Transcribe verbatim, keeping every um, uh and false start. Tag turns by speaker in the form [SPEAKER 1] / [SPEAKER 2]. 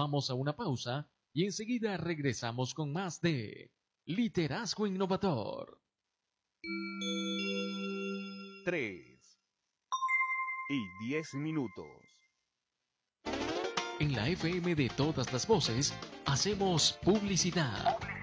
[SPEAKER 1] vamos a una pausa y enseguida regresamos con más de Liderazgo Innovador.
[SPEAKER 2] Tres y diez minutos.
[SPEAKER 1] En la F M de todas las voces, hacemos publicidad.